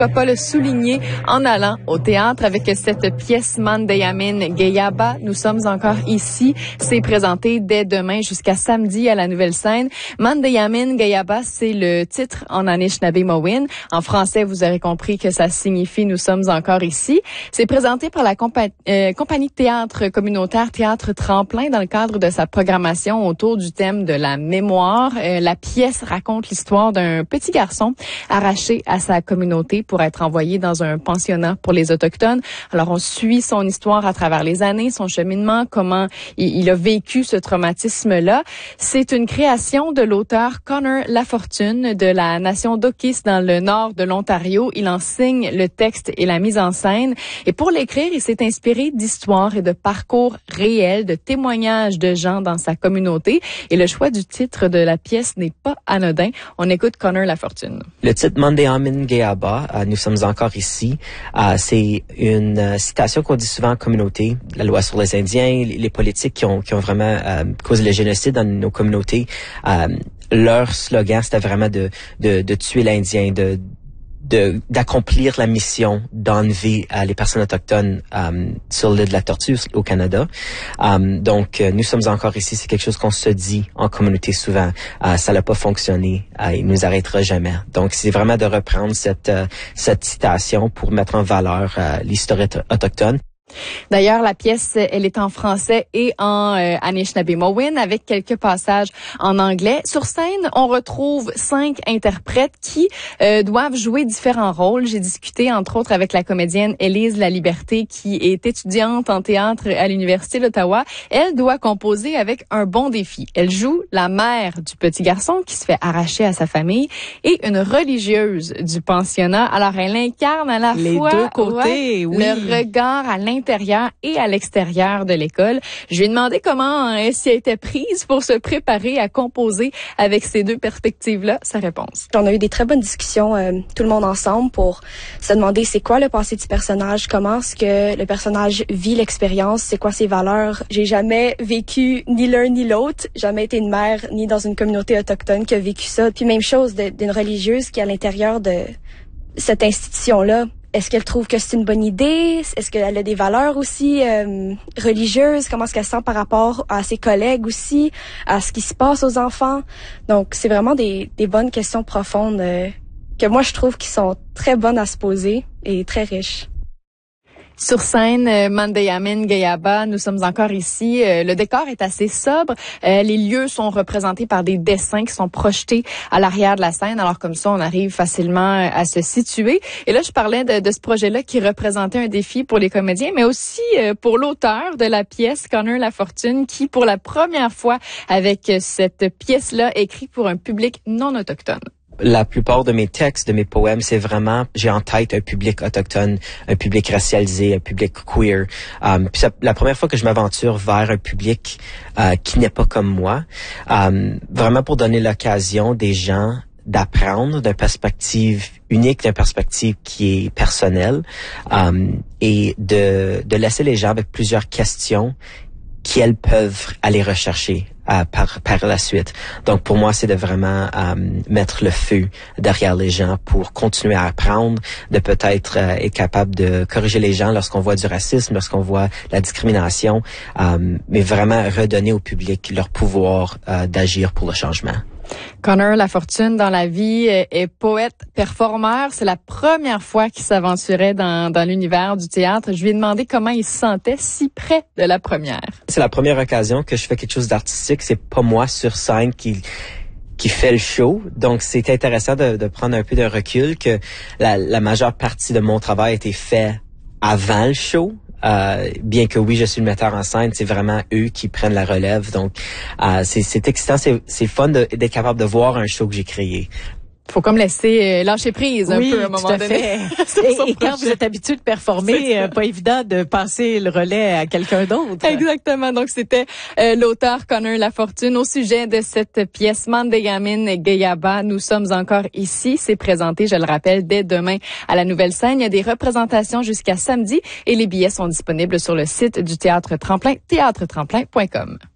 Pas le souligner en allant au théâtre avec cette pièce Mandayamin Gayaba. Nous sommes encore ici. C'est présenté dès demain jusqu'à samedi à la Nouvelle Scène. Mandayamin Gayaba, c'est le titre en Anishinaabe-Mowin. En français, vous aurez compris que ça signifie nous sommes encore ici. C'est présenté par la compagnie de théâtre communautaire Théâtre Tremplin dans le cadre de sa programmation autour du thème de la mémoire. La pièce raconte l'histoire d'un petit garçon arraché à sa communauté pour être envoyé dans un pensionnat pour les Autochtones. Alors, on suit son histoire à travers les années, son cheminement, comment il a vécu ce traumatisme-là. C'est une création de l'auteur Connor Lafortune de la nation d'Okis dans le nord de l'Ontario. Il enseigne le texte et la mise en scène. Et pour l'écrire, il s'est inspiré d'histoires et de parcours réels, de témoignages de gens dans sa communauté. Et le choix du titre de la pièce n'est pas anodin. On écoute Connor Lafortune. Le titre Mandayamin Gayaba, nous sommes encore ici. C'est une citation qu'on dit souvent en communauté. La loi sur les Indiens, les politiques qui ont vraiment causé le génocide dans nos communautés. Leur slogan, c'était vraiment de tuer l'Indien, d'accomplir la mission d'enlever les personnes autochtones sur l'île de la Tortue au Canada. Donc, nous sommes encore ici. C'est quelque chose qu'on se dit en communauté souvent. Ça n'a pas fonctionné. Il nous arrêtera jamais. Donc, c'est vraiment de reprendre cette citation pour mettre en valeur l'histoire autochtone. D'ailleurs, la pièce, elle est en français et en Anishinaabe-Mowin avec quelques passages en anglais. Sur scène, on retrouve 5 interprètes qui doivent jouer différents rôles. J'ai discuté, entre autres, avec la comédienne Élise Laliberté, qui est étudiante en théâtre à l'Université d'Ottawa. Elle doit composer avec un bon défi. Elle joue la mère du petit garçon qui se fait arracher à sa famille et une religieuse du pensionnat. Alors, elle incarne à la les fois deux côtés, oui. le regard à l'intérieur et à l'extérieur de l'école. Je lui ai demandé comment elle s'y était prise pour se préparer à composer avec ces deux perspectives-là. Sa réponse. On a eu des très bonnes discussions, tout le monde ensemble, pour se demander c'est quoi le passé du personnage, comment est-ce que le personnage vit l'expérience, c'est quoi ses valeurs. J'ai jamais vécu ni l'un ni l'autre, jamais été une mère ni dans une communauté autochtone qui a vécu ça. Puis même chose d'une religieuse qui est à l'intérieur de cette institution-là. Est-ce qu'elle trouve que c'est une bonne idée? Est-ce qu'elle a des valeurs aussi religieuses? Comment est-ce qu'elle se sent par rapport à ses collègues aussi, à ce qui se passe aux enfants? Donc, c'est vraiment des bonnes questions profondes que moi, je trouve qui sont très bonnes à se poser et très riches. Sur scène, Mandayamin Gayaba, nous sommes encore ici. Le décor est assez sobre. Les lieux sont représentés par des dessins qui sont projetés à l'arrière de la scène. Alors comme ça, on arrive facilement à se situer. Et là, je parlais de ce projet-là qui représentait un défi pour les comédiens, mais aussi pour l'auteur de la pièce, Connor Lafortune, qui pour la première fois avec cette pièce-là écrit pour un public non autochtone. La plupart de mes textes, de mes poèmes, c'est vraiment, j'ai en tête un public autochtone, un public racialisé, un public queer. Puis la première fois que je m'aventure vers un public qui n'est pas comme moi, vraiment pour donner l'occasion des gens d'apprendre d'une perspective unique, d'une perspective qui est personnelle, et de laisser les gens avec plusieurs questions qu'elles peuvent aller rechercher par la suite. Donc pour moi, c'est de vraiment mettre le feu derrière les gens pour continuer à apprendre, de peut-être être capable de corriger les gens lorsqu'on voit du racisme, lorsqu'on voit la discrimination, mais vraiment redonner au public leur pouvoir d'agir pour le changement. Connor Lafortune, dans la vie, est poète, performeur. C'est la première fois qu'il s'aventurait dans l'univers du théâtre. Je lui ai demandé comment il se sentait si près de la première. C'est la première occasion que je fais quelque chose d'artistique. C'est pas moi sur scène qui fait le show. Donc, c'est intéressant de prendre un peu de recul, que la majeure partie de mon travail a été fait avant le show. Bien que oui, je suis le metteur en scène, c'est vraiment eux qui prennent la relève. Donc, c'est excitant, c'est fun d'être capable de voir un show que j'ai créé. Faut comme laisser lâcher prise un peu à un moment donné. Et quand vous êtes habitué de performer, pas évident de passer le relais à quelqu'un d'autre. Exactement. Donc, c'était l'auteur Connor Lafortune au sujet de cette pièce Mandayamin Gayaba. Nous sommes encore ici. C'est présenté, je le rappelle, dès demain à la Nouvelle Scène. Il y a des représentations jusqu'à samedi et les billets sont disponibles sur le site du Théâtre Tremplin, théâtretremplin.com.